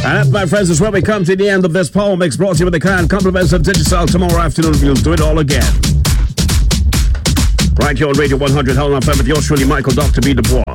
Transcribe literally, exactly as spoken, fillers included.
And that, my friends, is where we come to the end of this Power Mix, brought to you with the kind compliments of Digicel. Tomorrow afternoon, we'll do it all again. Right here on Radio one hundred, Hell F M with yours truly, Michael Doctor B. Dubois.